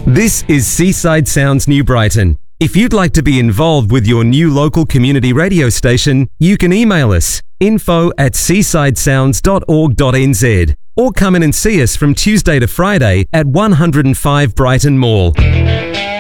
This is Seaside Sounds New Brighton. If you'd like to be involved with your new local community radio station, you can email us info@seasidesounds.org.nz or come in and see us from Tuesday to Friday at 105 Brighton Mall.